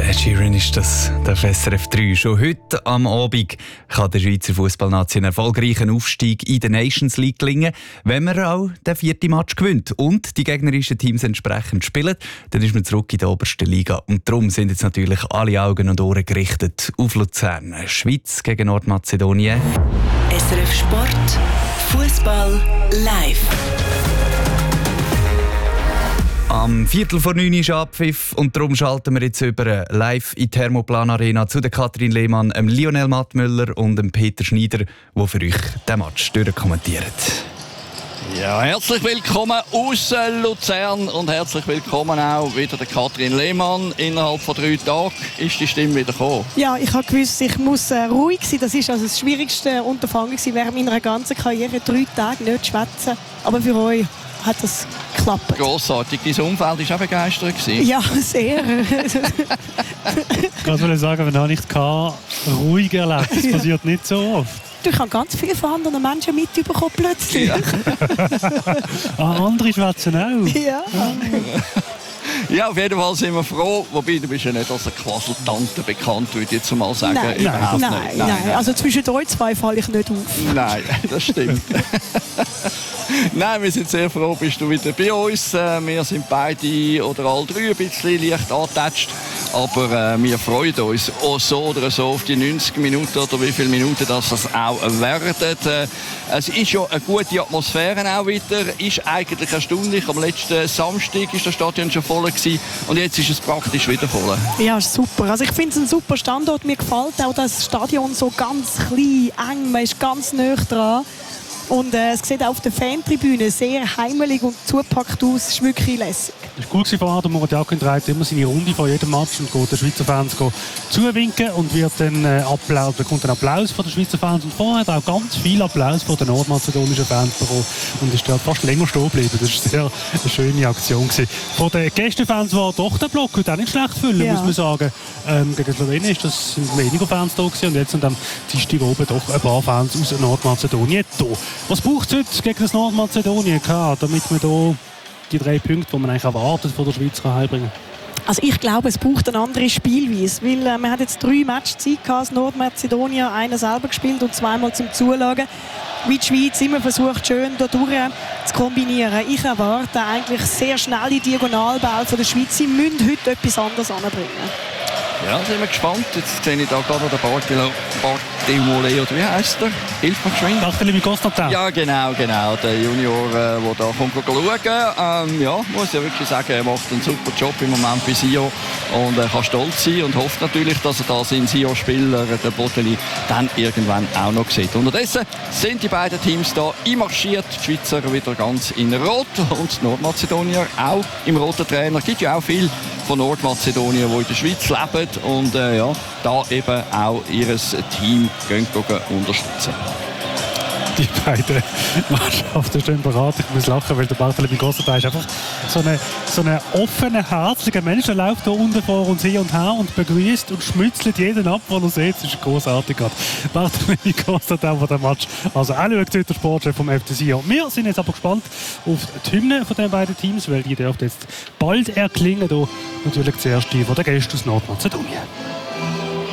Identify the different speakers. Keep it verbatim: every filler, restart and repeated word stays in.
Speaker 1: Der Ed Sheeran ist das, der S R F drei. Schon heute am Abend kann der Schweizer Fußballnation einen erfolgreichen Aufstieg in der Nations League gelingen. Wenn man auch den vierten Match gewinnt und die gegnerischen Teams entsprechend spielen, dann ist man zurück in der obersten Liga. Und darum sind jetzt natürlich alle Augen und Ohren gerichtet auf Luzern. Schweiz gegen Nordmazedonien.
Speaker 2: S R F Sport, Fußball live.
Speaker 1: Am Viertel vor neun ist Abpfiff und darum schalten wir jetzt über live in die Thermoplan Arena zu der Katrin Lehmann, dem Lionel Mattmüller und dem Peter Schneider, die für euch den Match durchkommentieren.
Speaker 3: Ja, herzlich willkommen aus Luzern und herzlich willkommen auch wieder der Katrin Lehmann. Innerhalb von drei Tagen ist die Stimme wieder gekommen.
Speaker 4: Ja, ich habe gewusst, ich muss äh, ruhig sein. Das ist also das schwierigste Unterfangen während meiner ganzen Karriere. Drei Tage nicht schwätzen. Aber für euch hat das geklappt.
Speaker 3: Grossartig. Dein Umfeld war auch begeistert.
Speaker 4: Ja, sehr.
Speaker 5: Ich wollte sagen, wenn ich es ruhig erlebt. Das passiert nicht so oft.
Speaker 4: Ich habe ganz viele von anderen Menschen mitbekommen plötzlich.
Speaker 3: Ja.
Speaker 5: ah, andere schwätzen auch.
Speaker 4: Ja.
Speaker 3: Ja, auf jeden Fall sind wir froh. Wobei, du bist ja nicht als eine Quasseltante bekannt, würde ich jetzt mal sagen.
Speaker 4: Nein,
Speaker 3: Überhaupt
Speaker 4: nein,
Speaker 3: nicht.
Speaker 4: nein, nein. Also zwischen euch zwei falle ich nicht auf.
Speaker 3: Nein, das stimmt. Nein, wir sind sehr froh, bist du wieder bei uns. Wir sind beide oder alle drei ein bisschen leicht angetatscht. Aber äh, wir freuen uns auch so oder so auf die neunzig Minuten oder wie viele Minuten das auch werden. Äh, es ist ja eine gute Atmosphäre auch wieder. Ist eigentlich erstaunlich. Am letzten Samstag war das Stadion schon voll gewesen, und jetzt ist es praktisch wieder voll.
Speaker 4: Ja, super. Also ich finde es ein super Standort. Mir gefällt auch das Stadion so ganz klein, eng. Man ist ganz nah dran. Und äh, es sieht auch auf der Fantribüne sehr heimelig und zugepackt aus. Es ist wirklich lässig.
Speaker 5: Das war cool von Adam Moradiakin, trägt immer seine Runde vor jedem Match und geht den Schweizer Fans zuwinken und wird dann äh, Applaus, bekommt einen Applaus von den Schweizer Fans. Und vorher hat er auch ganz viel Applaus von den nordmazedonischen Fans bekommen und ist dort fast länger stehen geblieben. Das war sehr eine schöne Aktion gewesen. Von den Gästefans war doch der Block heute auch nicht schlecht füllen, ja. Muss man sagen. Ähm, gegen Slowenien ist das sind weniger Fans da gewesen, und jetzt sind am Dienstag oben doch ein paar Fans aus Nordmazedonien da. Was braucht es heute gegen das Nordmazedonien, damit man hier die drei Punkte, die man eigentlich erwartet, von der Schweiz heimbringen kann?
Speaker 4: Also ich glaube, es braucht eine andere Spielweise, weil äh, man hat jetzt drei Matches Zeit gehabt, Nordmazedonien, einen selber gespielt und zweimal zum Zuschauen. Wie die Schweiz immer versucht, schön da durch zu kombinieren. Ich erwarte eigentlich sehr schnelle Diagonalbälle von der Schweiz. Sie müssen heute etwas anderes anbringen.
Speaker 3: Ja, sind wir gespannt. Jetzt sehe ich da gerade den Bartolo, Bartolomeo, oder wie heisst der? Hilf mir geschwind.
Speaker 5: Bartolomeo Constantin.
Speaker 3: Ja, genau, genau. Der Junior, der äh, da kommt schauen. Ähm, ja, muss ja wirklich sagen, er macht einen super Job im Moment bei Sion und er kann stolz sein und hofft natürlich, dass er da seinen Sion-Spieler, den Boteli, dann irgendwann auch noch sieht. Unterdessen sind die beiden Teams da einmarschiert. Die Schweizer wieder ganz in Rot und die Nordmazedonier auch im roten Trainer. Es gibt ja auch viele von Nordmazedonien, die in der Schweiz leben und äh, ja, da eben auch ihr Team gehen, gehen unterstützen.
Speaker 5: Die beiden Mannschaften stehen bereit. Ich muss lachen, weil der Bartolomeo Constantin ist einfach so ein so eine offener, herzlicher Mensch. Er läuft hier unten vor uns hin und her und begrüßt und schmützelt jeden ab, den er sieht. Das ist großartig. Bartolomeo Constantin von dem Match. Also auch schaut der Sportchef vom F C Sion. Wir sind jetzt aber gespannt auf die Hymne von den beiden Teams, weil die dürfen jetzt bald erklingen. Hier natürlich zuerst die von den Gästen aus Nordmazedonien.